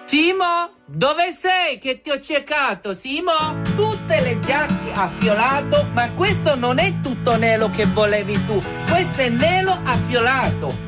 Simo, dove sei che ti ho cercato, Simo? Tutte le giacche a fiolato, ma questo non è tutto nero che volevi tu, questo è nero a fiolato.